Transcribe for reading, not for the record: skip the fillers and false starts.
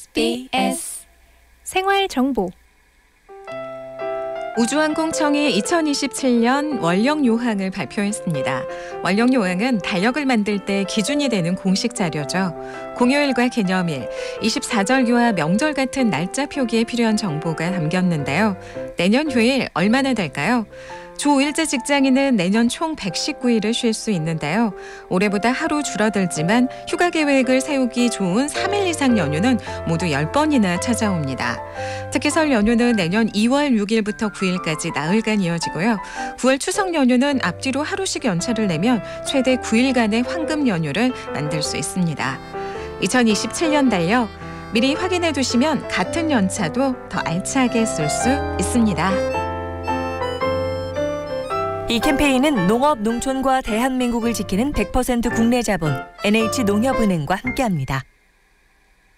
SBS 생활정보. 우주항공청이 2027년 원령요항을 발표했습니다. 원령요항은 달력을 만들 때 기준이 되는 공식 자료죠. 공휴일과 기념일, 24절기와 명절 같은 날짜 표기에 필요한 정보가 담겼는데요. 내년 휴일 얼마나 될까요? 주 5일제 직장인은 내년 총 119일을 쉴 수 있는데요. 올해보다 하루 줄어들지만 휴가 계획을 세우기 좋은 3일 이상 연휴는 모두 10번이나 찾아옵니다. 특히 설 연휴는 내년 2월 6일부터 9일까지 나흘간 이어지고요. 9월 추석 연휴는 앞뒤로 하루씩 연차를 내면 최대 9일간의 황금 연휴를 만들 수 있습니다. 2027년 달력 미리 확인해 두시면 같은 연차도 더 알차게 쓸 수 있습니다. 이 캠페인은 농업, 농촌과 대한민국을 지키는 100% 국내 자본 NH농협은행과 함께합니다.